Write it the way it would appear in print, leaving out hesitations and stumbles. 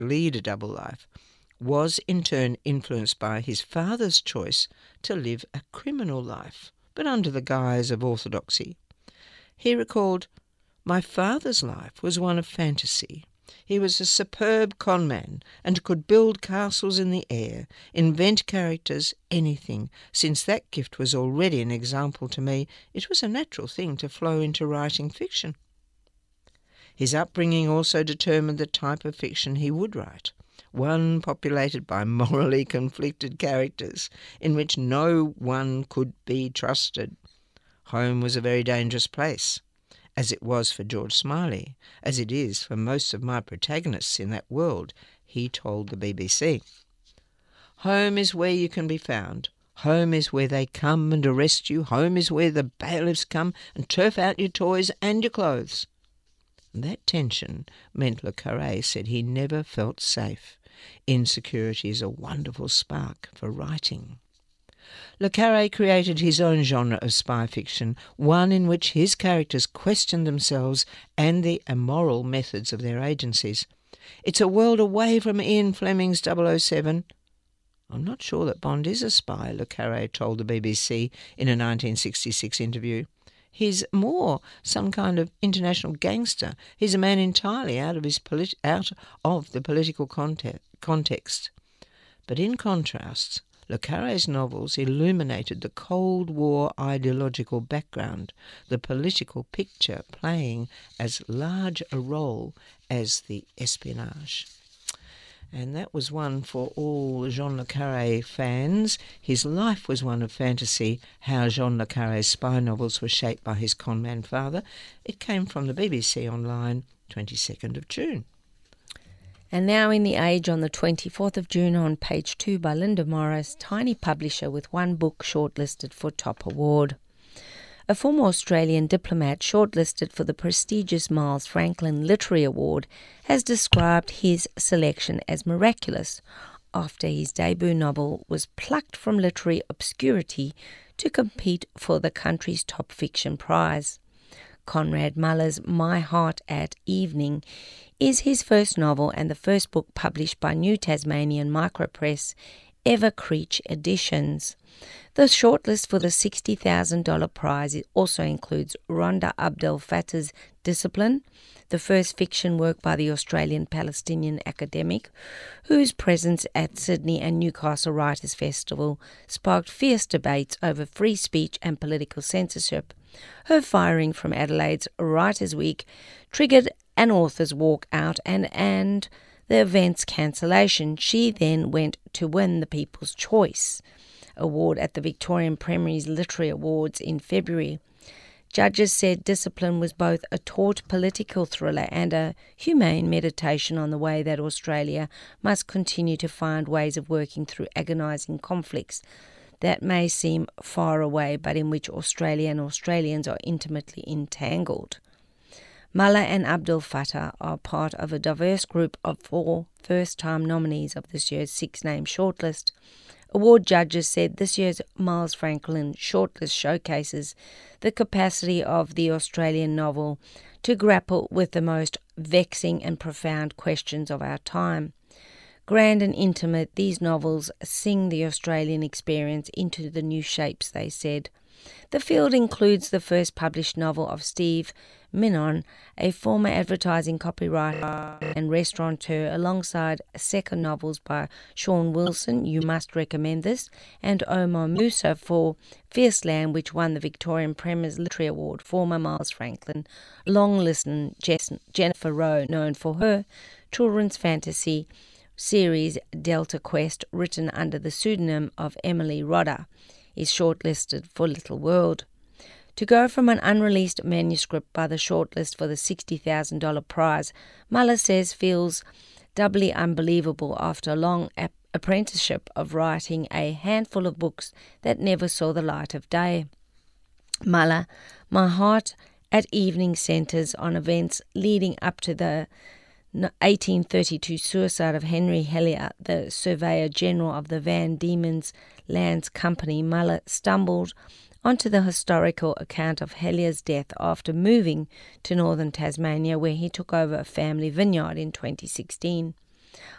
lead a double life was in turn influenced by his father's choice to live a criminal life, but under the guise of orthodoxy. He recalled, "My father's life was one of fantasy. He was a superb conman and could build castles in the air, invent characters, anything. Since that gift was already an example to me, it was a natural thing to flow into writing fiction." His upbringing also determined the type of fiction he would write, one populated by morally conflicted characters, in which no one could be trusted. Home was a very dangerous place, as it was for George Smiley, as it is for most of my protagonists in that world, he told the BBC. "Home is where you can be found. Home is where they come and arrest you. Home is where the bailiffs come and turf out your toys and your clothes." That tension meant Le Carré said he never felt safe. Insecurity is a wonderful spark for writing. Le Carré created his own genre of spy fiction, one in which his characters questioned themselves and the immoral methods of their agencies. It's a world away from Ian Fleming's 007. "I'm not sure that Bond is a spy," Le Carré told the BBC in a 1966 interview. "He's more some kind of international gangster. He's a man entirely out of the political context." But in contrast, Le Carré's novels illuminated the Cold War ideological background, the political picture playing as large a role as the espionage. And that was one for all Jean Le Carré fans. His life was one of fantasy, how Jean Le Carré's spy novels were shaped by his conman father. It came from the BBC Online, 22nd of June. And now in The Age on the 24th of June on page 2 by Linda Morris, tiny publisher with one book shortlisted for top award. A former Australian diplomat shortlisted for the prestigious Miles Franklin Literary Award has described his selection as miraculous after his debut novel was plucked from literary obscurity to compete for the country's top fiction prize. Conrad Muller's My Heart at Evening is his first novel and the first book published by New Tasmanian Micropress, Evercreech Editions. The shortlist for the $60,000 prize also includes Rhonda Abdel Fattah's Discipline, the first fiction work by the Australian Palestinian academic, whose presence at Sydney and Newcastle Writers' Festival sparked fierce debates over free speech and political censorship. Her firing from Adelaide's Writers' Week triggered an author's walkout and the event's cancellation. She then went to win the People's Choice Award at the Victorian Premier's Literary Awards in February. Judges said Discipline was both a taut political thriller and a humane meditation on the way that Australia must continue to find ways of working through agonising conflicts that may seem far away, but in which Australia and Australians are intimately entangled. Muller and Abdel Fattah are part of a diverse group of 4 first-time nominees of this year's 6-name shortlist. Award judges said this year's Miles Franklin shortlist showcases the capacity of the Australian novel to grapple with the most vexing and profound questions of our time. Grand and intimate, these novels sing the Australian experience into the new shapes, they said. The field includes the first published novel of Steve Minnon, a former advertising copywriter and restaurateur, alongside second novels by Sean Wilson, You Must Recommend This, and Omar Musa for Fierce Land, which won the Victorian Premier's Literary Award. Former Miles Franklin long listener Jennifer Rowe, known for her children's fantasy series Delta Quest, written under the pseudonym of Emily Rodda, is shortlisted for Little World. To go from an unreleased manuscript by the shortlist for the $60,000 prize, Muller says feels doubly unbelievable after a long apprenticeship of writing a handful of books that never saw the light of day. Muller, My Heart at Evening centres on events leading up to the 1832 suicide of Henry Hellyer, the Surveyor General of the Van Diemen's Lands Company. Muller stumbled onto the historical account of Hellyer's death after moving to northern Tasmania, where he took over a family vineyard in 2016.